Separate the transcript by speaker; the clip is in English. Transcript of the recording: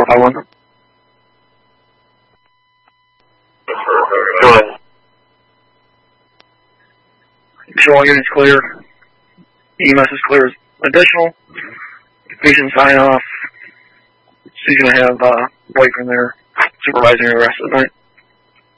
Speaker 1: 451.
Speaker 2: Go ahead.
Speaker 1: Control unit's clear. EMS is clear as additional. Patient sign off. She's going to have White from there supervising the rest of the night.